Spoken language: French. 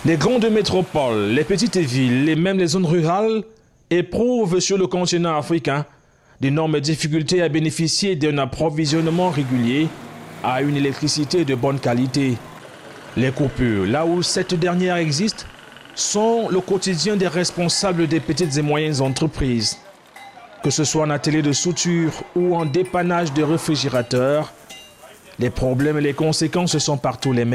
Les grandes métropoles, les petites villes et même les zones rurales éprouvent sur le continent africain d'énormes difficultés à bénéficier d'un approvisionnement régulier à une électricité de bonne qualité. Les coupures, là où cette dernière existe, sont le quotidien des responsables des petites et moyennes entreprises. Que ce soit en atelier de souture ou en dépannage de réfrigérateurs, les problèmes et les conséquences sont partout les mêmes.